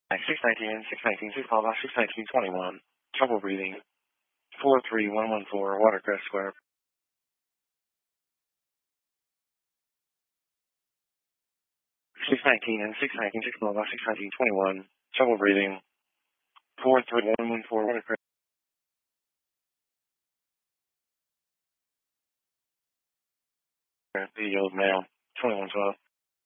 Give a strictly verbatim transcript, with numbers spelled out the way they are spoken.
six nineteen, six nineteen, six call six nineteen, twenty-one. Trouble breathing. four three one one four, Watercrest Square. six nineteen and six nineteen, six call six nineteen, twenty-one. Trouble breathing. four three one one four, Watercrest. The old male. twenty-one twelve.